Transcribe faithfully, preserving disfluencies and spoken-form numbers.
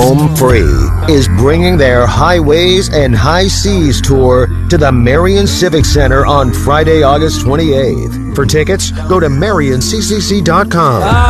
Home Free is bringing their Highways and High Seas tour to the Marion Civic Center on Friday, August twenty-eighth. For tickets, go to marion c c c dot com.